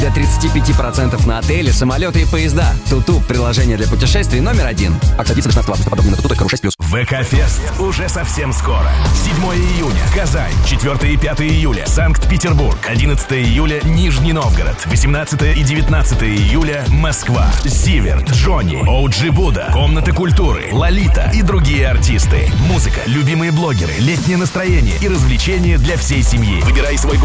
До 35% на отели, самолеты и поезда. Туту – приложение для путешествий номер 1. Акция длится до 16 августа. Подробнее на tutu.ru 6+. ВК-фест уже совсем скоро. 7 июня – Казань. 4 и 5 июля – Санкт-Петербург. 11 июля – Нижний Новгород. 18 и 19 июля – Москва. Зиверт, Джонни, Оуджи Буда, Комната культуры, Лолита и другие артисты. Музыка, любимые блогеры, летнее настроение и развлечения для всей семьи. Выбирай свой